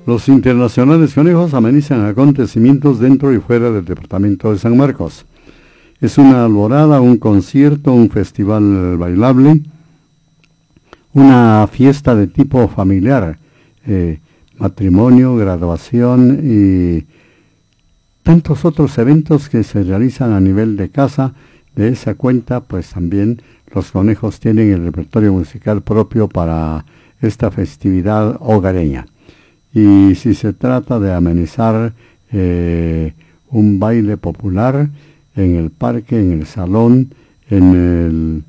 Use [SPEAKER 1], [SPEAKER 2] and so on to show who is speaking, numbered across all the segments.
[SPEAKER 1] Los internacionales conejos amenizan acontecimientos dentro y fuera del departamento de San Marcos. Es una alborada, un concierto, un festival bailable, una fiesta de tipo familiar, matrimonio, graduación y tantos otros eventos que se realizan a nivel de casa. De esa cuenta, pues también los conejos tienen el repertorio musical propio para esta festividad hogareña. Y si se trata de amenizar un baile popular en el parque, en el salón, en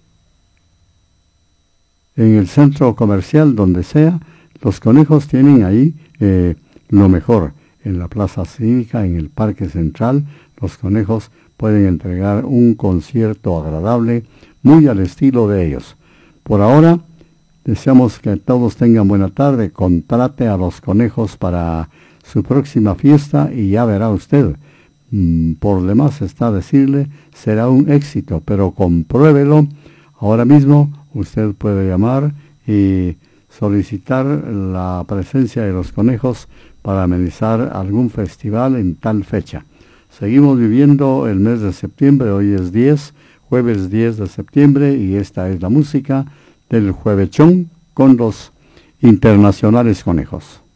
[SPEAKER 1] el centro comercial, donde sea, los conejos tienen ahí lo mejor. En la plaza cívica, en el parque central, los conejos pueden entregar un concierto agradable, muy al estilo de ellos. Por ahora, deseamos que todos tengan buena tarde. Contrate a los conejos para su próxima fiesta y ya verá usted. Por demás está decirle, será un éxito, pero compruébelo. Ahora mismo usted puede llamar y solicitar la presencia de los conejos para amenizar algún festival en tal fecha. Seguimos viviendo el mes de septiembre, hoy es 10, jueves 10 de septiembre, y esta es la música del Juevechón con los internacionales conejos.